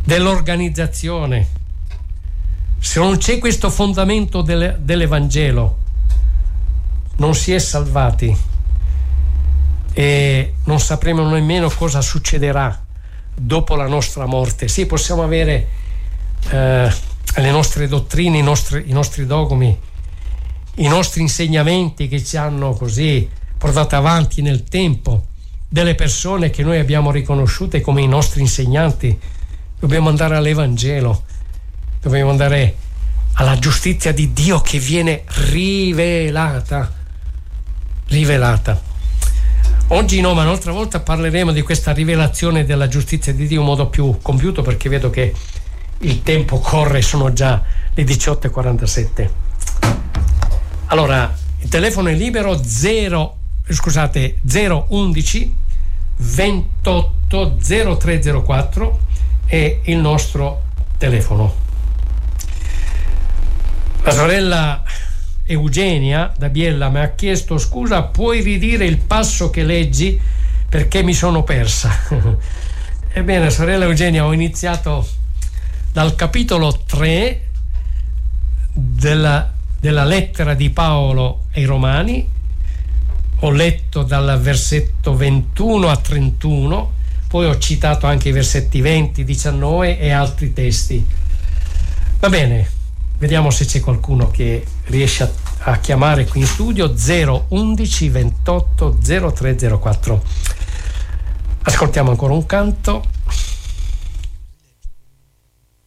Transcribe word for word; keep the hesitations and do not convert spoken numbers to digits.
dell'organizzazione, se non c'è questo fondamento del, dell'Evangelo, non si è salvati e non sapremo nemmeno cosa succederà dopo la nostra morte. Sì, possiamo avere eh, le nostre dottrine, i nostri, i nostri dogmi, i nostri insegnamenti che ci hanno così portato avanti nel tempo, delle persone che noi abbiamo riconosciute come i nostri insegnanti. Dobbiamo andare all'Evangelo, dobbiamo andare alla giustizia di Dio che viene rivelata rivelata oggi. No, ma un'altra volta parleremo di questa rivelazione della giustizia di Dio in modo più compiuto, perché vedo che il tempo corre, sono già le diciotto e quarantasette. Allora, il telefono è libero, zero scusate zero undici ventotto zero tre zero quattro è il nostro telefono. La sorella Eugenia da Biella mi ha chiesto: scusa, puoi ridire il passo che leggi perché mi sono persa? Ebbene, sorella Eugenia, ho iniziato dal capitolo tre della, della lettera di Paolo ai Romani, ho letto dal versetto ventuno a trentuno, poi ho citato anche i versetti venti, diciannove e altri testi. Va bene, vediamo se c'è qualcuno che riesce a, a chiamare qui in studio. Zero undici ventotto zero tre zero quattro. Ascoltiamo ancora un canto.